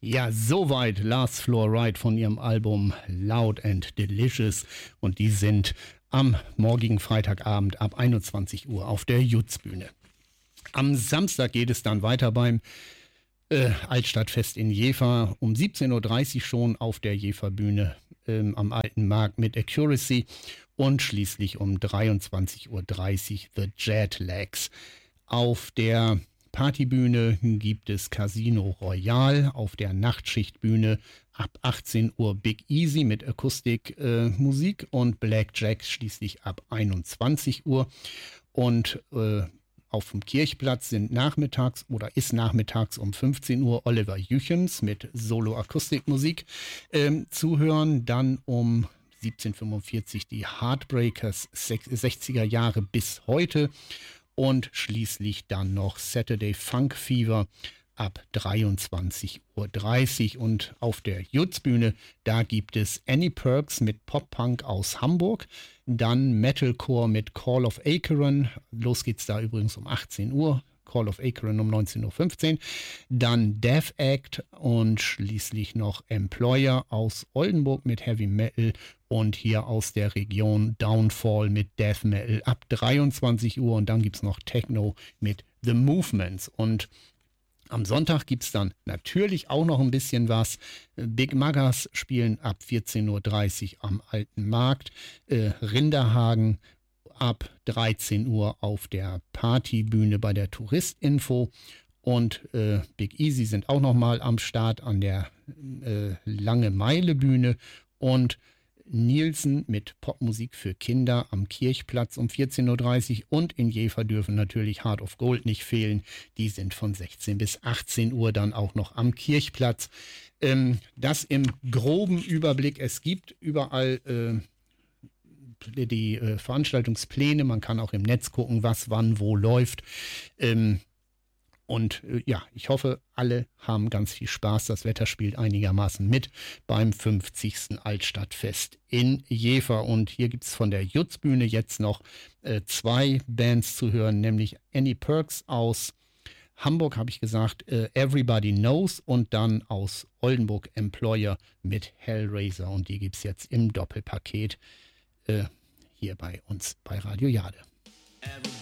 Ja, soweit Last Floor Ride von ihrem Album Loud and Delicious. Und die sind am morgigen Freitagabend ab 21 Uhr auf der Jutzbühne. Am Samstag geht es dann weiter beim Altstadtfest in Jever. Um 17.30 Uhr schon auf der Jever-Bühne am Alten Markt mit Accuracy. Und schließlich um 23.30 Uhr The Jetlags. Auf der Partybühne gibt es Casino Royale, auf der Nachtschichtbühne ab 18 Uhr Big Easy mit Akustikmusik und Blackjack schließlich ab 21 Uhr. Und auf dem Kirchplatz ist nachmittags um 15 Uhr Oliver Jüchens mit Solo-Akustikmusik zu hören. Dann um 17:45 die Heartbreakers 60er Jahre bis heute. Und schließlich dann noch Saturday Funk Fever ab 23:30 Uhr. Und auf der Jutzbühne, da gibt es Annie Perks mit Pop-Punk aus Hamburg. Dann Metalcore mit Call of Acheron. Los geht's da übrigens um 18 Uhr. Call of Acheron um 19:15 Uhr. Dann Death Act und schließlich noch Employer aus Oldenburg mit Heavy Metal. Und hier aus der Region Downfall mit Death Metal ab 23 Uhr. Und dann gibt es noch Techno mit The Movements. Und am Sonntag gibt es dann natürlich auch noch ein bisschen was. Big Magas spielen ab 14:30 Uhr am Alten Markt. Rinderhagen ab 13 Uhr auf der Partybühne bei der Touristinfo. Und Big Easy sind auch nochmal am Start an der Lange Meile Bühne. Und Nielsen mit Popmusik für Kinder am Kirchplatz um 14:30 Uhr. Und in Jever dürfen natürlich Heart of Gold nicht fehlen. Die sind von 16 bis 18 Uhr dann auch noch am Kirchplatz. Das im groben Überblick. Es gibt überall die Veranstaltungspläne. Man kann auch im Netz gucken, was wann wo läuft. Ich hoffe, alle haben ganz viel Spaß. Das Wetter spielt einigermaßen mit beim 50. Altstadtfest in Jever. Und hier gibt es von der Jutzbühne jetzt noch zwei Bands zu hören, nämlich Annie Perks aus Hamburg, habe ich gesagt, Everybody Knows, und dann aus Oldenburg Employer mit Hellraiser. Und die gibt es jetzt im Doppelpaket hier bei uns bei Radio Jade.